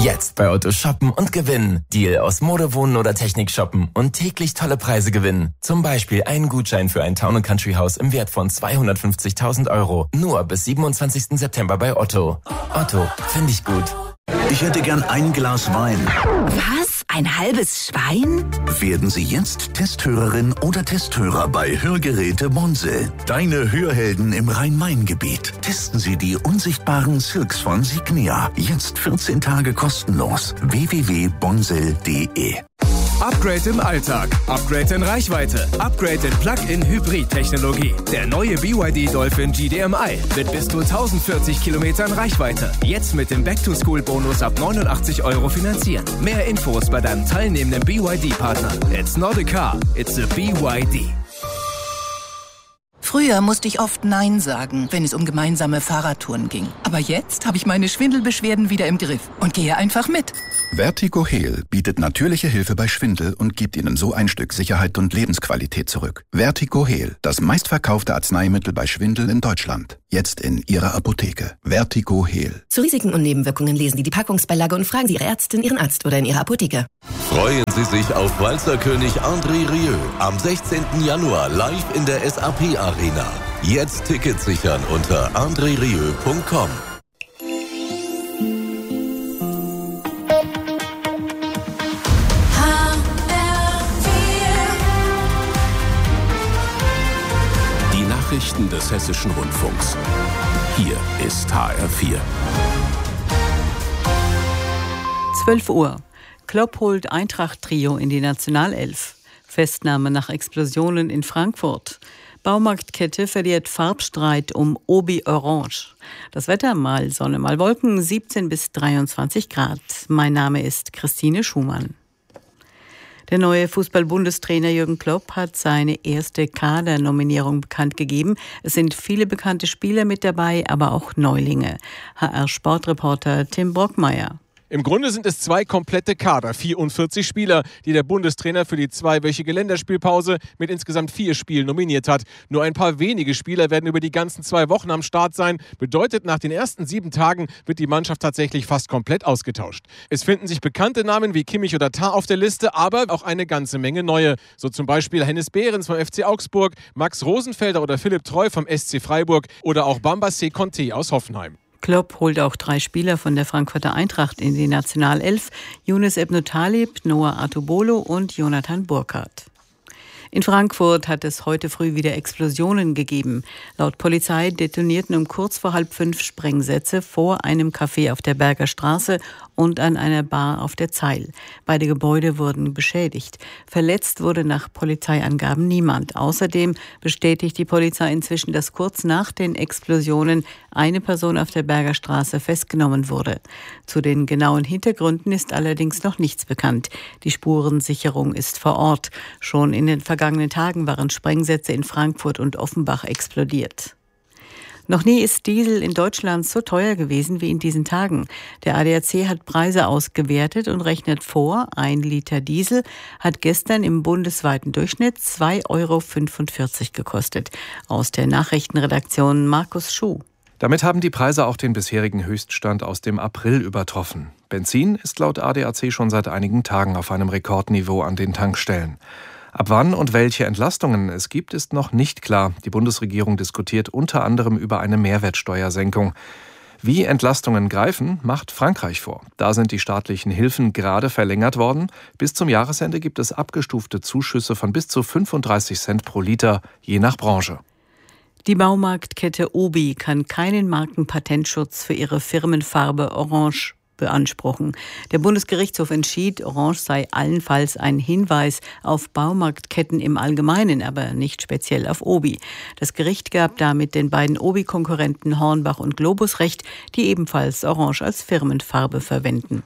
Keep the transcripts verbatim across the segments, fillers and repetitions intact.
Jetzt bei Otto shoppen und gewinnen. Deal aus Mode, Wohnen oder Technik shoppen und täglich tolle Preise gewinnen. Zum Beispiel einen Gutschein für ein Town and Country Haus im Wert von zweihundertfünfzigtausend Euro. Nur bis siebenundzwanzigsten September bei Otto. Otto, finde ich gut. Ich hätte gern ein Glas Wein. Was? Ein halbes Schwein? Werden Sie jetzt Testhörerin oder Testhörer bei Hörgeräte Bonsel. Deine Hörhelden im Rhein-Main-Gebiet. Testen Sie die unsichtbaren Silks von Signia. Jetzt vierzehn Tage kostenlos. w w w punkt bonsel punkt d e. Upgrade im Alltag, Upgrade in Reichweite, Upgrade in Plug-in-Hybrid-Technologie. Der neue B Y D Dolphin G D M I mit bis zu tausendvierzig Kilometern Reichweite. Jetzt mit dem Back-to-School-Bonus ab neunundachtzig Euro finanzieren. Mehr Infos bei deinem teilnehmenden B Y D-Partner. It's not a car, it's a B Y D. Früher musste ich oft Nein sagen, wenn es um gemeinsame Fahrradtouren ging. Aber jetzt habe ich meine Schwindelbeschwerden wieder im Griff und gehe einfach mit. Vertigo Heal bietet natürliche Hilfe bei Schwindel und gibt Ihnen so ein Stück Sicherheit und Lebensqualität zurück. Vertigo Heal, das meistverkaufte Arzneimittel bei Schwindel in Deutschland. Jetzt in Ihrer Apotheke. Vertigo Heal. Zu Risiken und Nebenwirkungen lesen Sie die Packungsbeilage und fragen Sie Ihre Ärztin, Ihren Arzt oder in Ihrer Apotheke. Freuen Sie sich auf Walzerkönig André Rieu am sechzehnten Januar live in der S A P Arena. Jetzt Tickets sichern unter andre rieu punkt com. Die Nachrichten des Hessischen Rundfunks. Hier ist H R vier. zwölf Uhr. Klopp holt Eintracht-Trio in die Nationalelf. Festnahme nach Explosionen in Frankfurt. Baumarktkette verliert Farbstreit um Obi Orange. Das Wetter, mal Sonne, mal Wolken, siebzehn bis dreiundzwanzig Grad. Mein Name ist Christine Schumann. Der neue Fußball-Bundestrainer Jürgen Klopp hat seine erste Kadernominierung bekannt gegeben. Es sind viele bekannte Spieler mit dabei, aber auch Neulinge. H R-Sportreporter Tim Brockmeier. Im Grunde sind es zwei komplette Kader, vierundvierzig Spieler, die der Bundestrainer für die zweiwöchige Länderspielpause mit insgesamt vier Spielen nominiert hat. Nur ein paar wenige Spieler werden über die ganzen zwei Wochen am Start sein. Bedeutet, nach den ersten sieben Tagen wird die Mannschaft tatsächlich fast komplett ausgetauscht. Es finden sich bekannte Namen wie Kimmich oder Tah auf der Liste, aber auch eine ganze Menge neue. So zum Beispiel Hennes Behrens vom F C Augsburg, Max Rosenfelder oder Philipp Treu vom S C Freiburg oder auch Bambassé Conté aus Hoffenheim. Klopp holt auch drei Spieler von der Frankfurter Eintracht in die Nationalelf: Younes Ebnou Talib, Noah Atubolo und Jonathan Burkhardt. In Frankfurt hat es heute früh wieder Explosionen gegeben. Laut Polizei detonierten um kurz vor halb fünf Sprengsätze vor einem Café auf der Berger Straße und an einer Bar auf der Zeil. Beide Gebäude wurden beschädigt. Verletzt wurde nach Polizeiangaben niemand. Außerdem bestätigt die Polizei inzwischen, dass kurz nach den Explosionen eine Person auf der Berger Straße festgenommen wurde. Zu den genauen Hintergründen ist allerdings noch nichts bekannt. Die Spurensicherung ist vor Ort. Schon in den vergangenen Tagen waren Sprengsätze in Frankfurt und Offenbach explodiert. Noch nie ist Diesel in Deutschland so teuer gewesen wie in diesen Tagen. Der A D A C hat Preise ausgewertet und rechnet vor, ein Liter Diesel hat gestern im bundesweiten Durchschnitt zwei Euro fünfundvierzig gekostet. Aus der Nachrichtenredaktion Markus Schuh. Damit haben die Preise auch den bisherigen Höchststand aus dem April übertroffen. Benzin ist laut A D A C schon seit einigen Tagen auf einem Rekordniveau an den Tankstellen. Ab wann und welche Entlastungen es gibt, ist noch nicht klar. Die Bundesregierung diskutiert unter anderem über eine Mehrwertsteuersenkung. Wie Entlastungen greifen, macht Frankreich vor. Da sind die staatlichen Hilfen gerade verlängert worden. Bis zum Jahresende gibt es abgestufte Zuschüsse von bis zu fünfunddreißig Cent pro Liter, je nach Branche. Die Baumarktkette Obi kann keinen Markenpatentschutz für ihre Firmenfarbe Orange beanspruchen. Der Bundesgerichtshof entschied, Orange sei allenfalls ein Hinweis auf Baumarktketten im Allgemeinen, aber nicht speziell auf Obi. Das Gericht gab damit den beiden Obi-Konkurrenten Hornbach und Globus recht, die ebenfalls Orange als Firmenfarbe verwenden.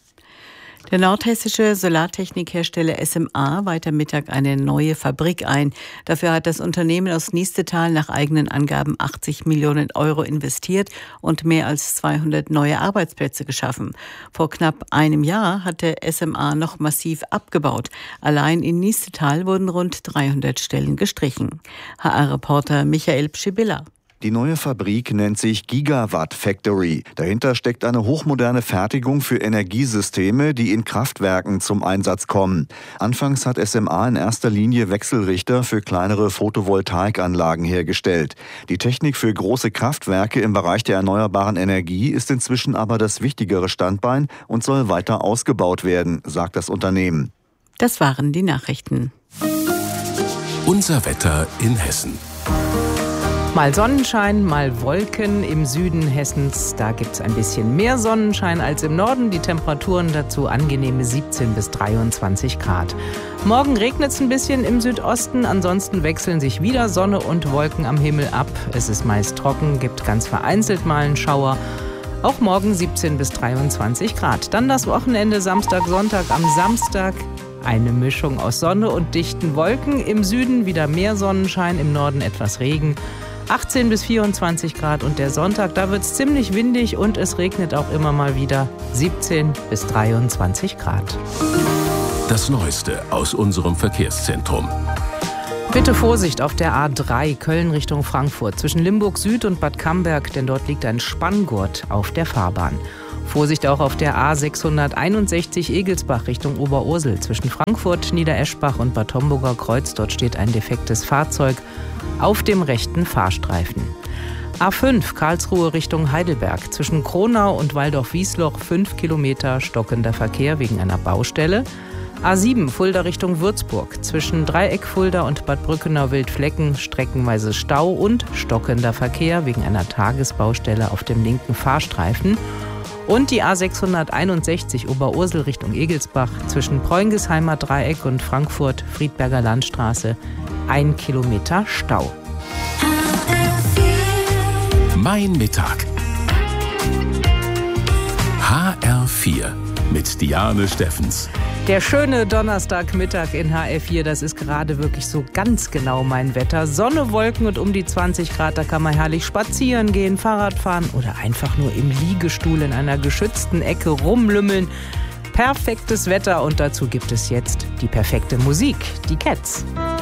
Der nordhessische Solartechnikhersteller S M A weiht am Mittag eine neue Fabrik ein. Dafür hat das Unternehmen aus Niestetal nach eigenen Angaben achtzig Millionen Euro investiert und mehr als zweihundert neue Arbeitsplätze geschaffen. Vor knapp einem Jahr hatte S M A noch massiv abgebaut. Allein in Niestetal wurden rund dreihundert Stellen gestrichen. H R-Reporter Michael Pschibilla. Die neue Fabrik nennt sich Gigawatt Factory. Dahinter steckt eine hochmoderne Fertigung für Energiesysteme, die in Kraftwerken zum Einsatz kommen. Anfangs hat S M A in erster Linie Wechselrichter für kleinere Photovoltaikanlagen hergestellt. Die Technik für große Kraftwerke im Bereich der erneuerbaren Energie ist inzwischen aber das wichtigere Standbein und soll weiter ausgebaut werden, sagt das Unternehmen. Das waren die Nachrichten. Unser Wetter in Hessen. Mal Sonnenschein, mal Wolken. Im Süden Hessens, da gibt es ein bisschen mehr Sonnenschein als im Norden. Die Temperaturen dazu angenehme siebzehn bis dreiundzwanzig Grad. Morgen regnet es ein bisschen im Südosten, ansonsten wechseln sich wieder Sonne und Wolken am Himmel ab. Es ist meist trocken, gibt ganz vereinzelt mal einen Schauer. Auch morgen siebzehn bis dreiundzwanzig Grad. Dann das Wochenende Samstag, Sonntag. Am Samstag eine Mischung aus Sonne und dichten Wolken. Im Süden wieder mehr Sonnenschein, im Norden etwas Regen. achtzehn bis vierundzwanzig Grad und der Sonntag, da wird es ziemlich windig und es regnet auch immer mal wieder. siebzehn bis dreiundzwanzig Grad. Das Neueste aus unserem Verkehrszentrum. Bitte Vorsicht auf der A drei Köln Richtung Frankfurt zwischen Limburg Süd und Bad Camberg, denn dort liegt ein Spanngurt auf der Fahrbahn. Vorsicht auch auf der A sechshunderteinundsechzig Egelsbach Richtung Oberursel zwischen Frankfurt, Niedereschbach und Bad Homburger Kreuz. Dort steht ein defektes Fahrzeug auf dem rechten Fahrstreifen. A fünf Karlsruhe Richtung Heidelberg zwischen Kronau und Waldorf-Wiesloch fünf Kilometer stockender Verkehr wegen einer Baustelle. A sieben Fulda Richtung Würzburg zwischen Dreieck Fulda und Bad Brückenau-Wildflecken streckenweise Stau und stockender Verkehr wegen einer Tagesbaustelle auf dem linken Fahrstreifen. Und die A sechshunderteinundsechzig Oberursel Richtung Egelsbach zwischen Preungesheimer Dreieck und Frankfurt Friedberger Landstraße ein Kilometer Stau. Mein Mittag. H R vier mit Diane Steffens. Der schöne Donnerstagmittag in H R vier, das ist gerade wirklich so ganz genau mein Wetter. Sonne, Wolken und um die zwanzig Grad, da kann man herrlich spazieren gehen, Fahrrad fahren oder einfach nur im Liegestuhl in einer geschützten Ecke rumlümmeln. Perfektes Wetter und dazu gibt es jetzt die perfekte Musik, die Cats.